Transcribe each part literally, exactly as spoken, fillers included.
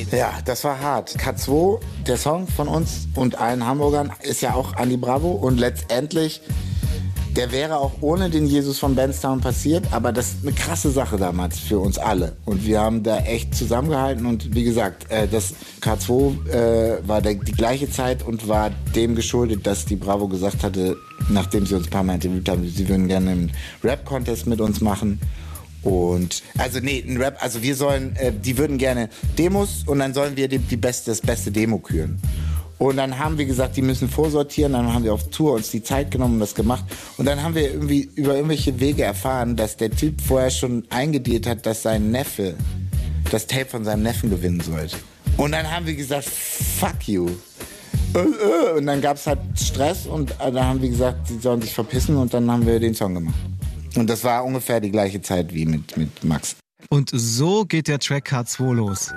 Ja, das war hart. K zwei, der Song von uns und allen Hamburgern, ist ja auch Andy Bravo. Und letztendlich, der wäre auch ohne den Jesus von Benstown passiert. Aber das ist eine krasse Sache damals für uns alle. Und wir haben da echt zusammengehalten. Und wie gesagt, äh, das K zwei äh, war der, die gleiche Zeit und war dem geschuldet, dass die Bravo gesagt hatte, nachdem sie uns ein paar Mal interviewt haben, sie würden gerne einen Rap-Contest mit uns machen. Und, also nee, ein Rap, also wir sollen, äh, die würden gerne Demos und dann sollen wir die, die beste, das beste Demo küren. Und dann haben wir gesagt, die müssen vorsortieren, dann haben wir auf Tour uns die Zeit genommen und das gemacht. Und dann haben wir irgendwie über irgendwelche Wege erfahren, dass der Typ vorher schon eingedealt hat, dass sein Neffe das Tape von seinem Neffen gewinnen sollte. Und dann haben wir gesagt, fuck you. Und dann gab's halt Stress und dann haben wir gesagt, sie sollen sich verpissen und dann haben wir den Song gemacht. Und das war ungefähr die gleiche Zeit wie mit, mit Max. Und so geht der Track K zwei los.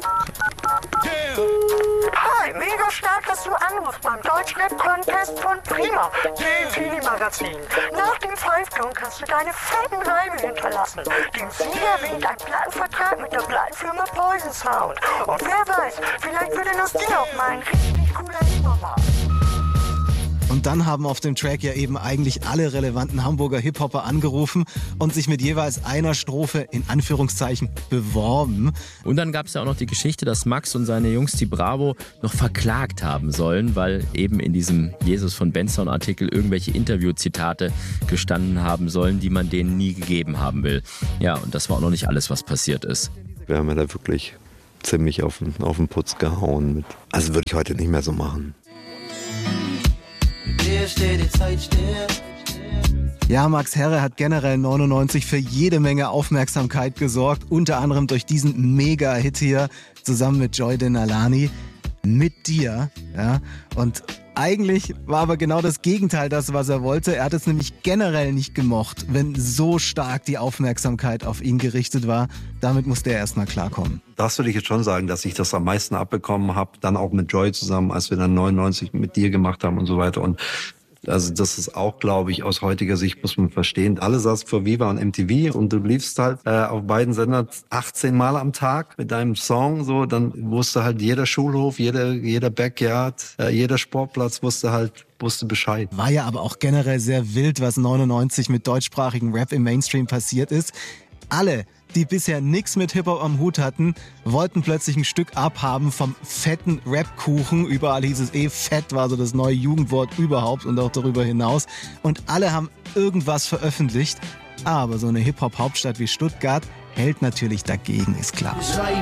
Hi, mega stark, dass du anrufst beim Deutschrap-Contest von Prima, dem Teenie-Magazin. Nach dem Five-Ton kannst du deine fetten Reime hinterlassen. Dem Sieger winkt ein Plattenvertrag mit der Plattenfirma Poison Sound. Und wer weiß, vielleicht würde das dir auch mal ein richtig cooler Hip-Hop machen. Und dann haben auf dem Track ja eben eigentlich alle relevanten Hamburger Hip-Hopper angerufen und sich mit jeweils einer Strophe in Anführungszeichen beworben. Und dann gab es ja auch noch die Geschichte, dass Max und seine Jungs, die Bravo, noch verklagt haben sollen, weil eben in diesem Jesus von Benstown Artikel irgendwelche Interviewzitate gestanden haben sollen, die man denen nie gegeben haben will. Ja, und das war auch noch nicht alles, was passiert ist. Wir haben ja da wirklich ziemlich auf den, auf den Putz gehauen. Mit. Also würde ich heute nicht mehr so machen. Ja, Max Herre hat generell neunundneunzig für jede Menge Aufmerksamkeit gesorgt, unter anderem durch diesen Mega-Hit hier zusammen mit Joy Denalani, Mit dir. Ja, und eigentlich war aber genau das Gegenteil das, was er wollte. Er hat es nämlich generell nicht gemocht, wenn so stark die Aufmerksamkeit auf ihn gerichtet war. Damit musste er erstmal klarkommen. Das würde ich jetzt schon sagen, dass ich das am meisten abbekommen habe, dann auch mit Joy zusammen, als wir dann neunundneunzig mit dir gemacht haben und so weiter. Und also das ist auch, glaube ich, aus heutiger Sicht muss man verstehen. Alle saßen vor Viva und M T V und du liefst halt äh, auf beiden Sendern achtzehn Mal am Tag mit deinem Song. So, dann wusste halt jeder Schulhof, jeder jeder Backyard, äh, jeder Sportplatz wusste halt wusste Bescheid. War ja aber auch generell sehr wild, was neunundneunzig mit deutschsprachigen Rap im Mainstream passiert ist. Alle, die bisher nichts mit Hip-Hop am Hut hatten, wollten plötzlich ein Stück abhaben vom fetten Rap-Kuchen. Überall hieß es eh, fett war so das neue Jugendwort überhaupt und auch darüber hinaus. Und alle haben irgendwas veröffentlicht. Aber so eine Hip-Hop-Hauptstadt wie Stuttgart hält natürlich dagegen, ist klar. Zwei